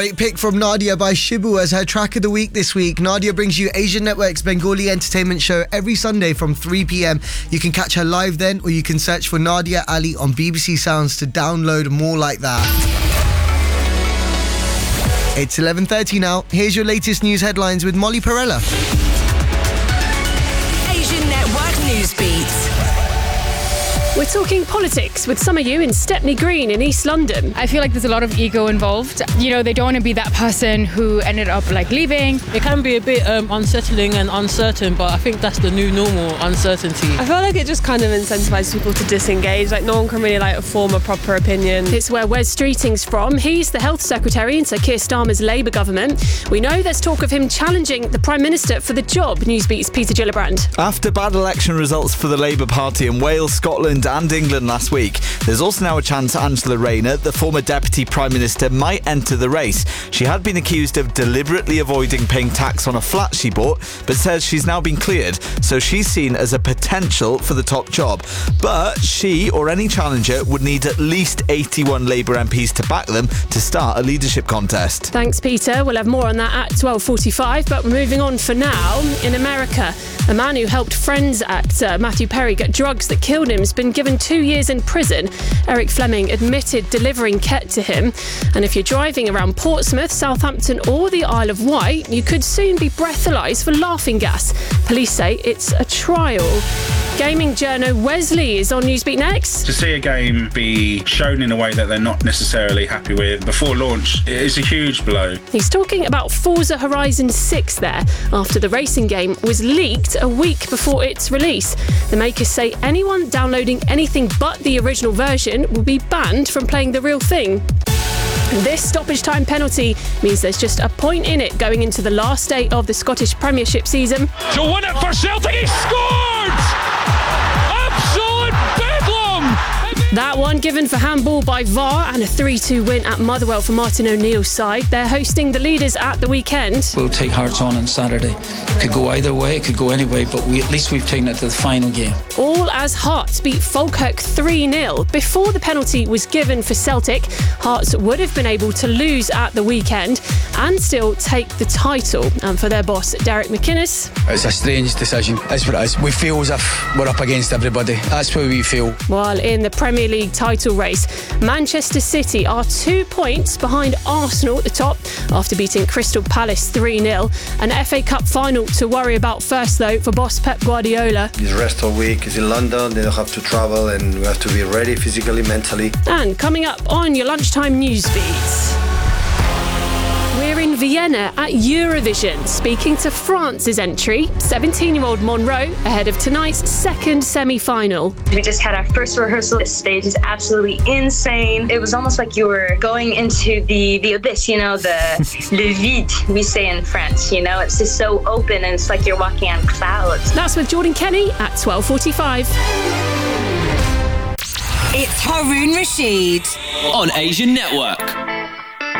Great pick from Nadia by Shibu as her track of the week this week. Nadia brings you Asian Network's Bengali entertainment show every Sunday from 3 p.m. You can catch her live then, or you can search for Nadia Ali on BBC Sounds to download more like that. It's 11:30 now. Here's your latest news headlines with Molly Perella. Asian Network News Beats. We're talking politics with some of you in Stepney Green in East London. I feel like there's a lot of ego involved. You know, they don't want to be that person who ended up leaving. It can be a bit unsettling and uncertain, but I think that's the new normal, uncertainty. I feel like it just kind of incentivises people to disengage. No one can really form a proper opinion. It's where Wes Streeting's from. He's the Health Secretary in Sir Keir Starmer's Labour government. We know there's talk of him challenging the Prime Minister for the job. Newsbeat's Peter Gillibrand. After bad election results for the Labour Party in Wales, Scotland and England last week, there's also now a chance Angela Rayner, the former Deputy Prime Minister, might enter the race. She had been accused of deliberately avoiding paying tax on a flat she bought, but says she's now been cleared, so she's seen as a potential for the top job. But she or any challenger would need at least 81 Labour MPs to back them to start a leadership contest. Thanks, Peter. We'll have more on that at 12:45, but we're moving on for now. In America, a man who helped Friends actor Matthew Perry get drugs that killed him has been given 2 years in prison. Eric Fleming admitted delivering Ket to him. And if you're driving around Portsmouth, Southampton or the Isle of Wight, you could soon be breathalyzed for laughing gas. Police say it's a trial. Gaming journo Wesley is on Newsbeat next. To see a game be shown in a way that they're not necessarily happy with before launch is a huge blow. He's talking about Forza Horizon 6 there, after the racing game was leaked a week before its release. The makers say anyone downloading anything but the original version will be banned from playing the real thing. This stoppage time penalty means there's just a point in it going into the last day of the Scottish Premiership season. To win it for Celtic, he scored! Absolute bedlam! That one given for handball by VAR, and a 3-2 win at Motherwell for Martin O'Neill's side. They're hosting the leaders at the weekend. We'll take Hearts on Saturday. It could go either way, it could go any way, but at least we've taken it to the final game. All as Hearts beat Falkirk 3-0. Before the penalty was given for Celtic, Hearts would have been able to lose at the weekend and still take the title. And for their boss, Derek McInnes. It's a strange decision. It's what it is. We feel as if we're up against everybody. That's what we feel. While in the Premier League title race, Manchester City are 2 points behind Arsenal at the top after beating Crystal Palace 3-0. An FA Cup final to worry about first, though, for boss Pep Guardiola. The rest of the week is in London. They don't have to travel and we have to be ready physically, mentally. And coming up on your lunchtime news beats, we're in Vienna at Eurovision, speaking to France's entry, 17-year-old Monroe, ahead of tonight's second semi-final. We just had our first rehearsal. This stage is absolutely insane. It was almost like you were going into the abyss, the le vide, we say in France, It's just so open and it's like you're walking on clouds. That's with Jordan Kenny at 12:45. It's Haroon Rashid on Asian Network.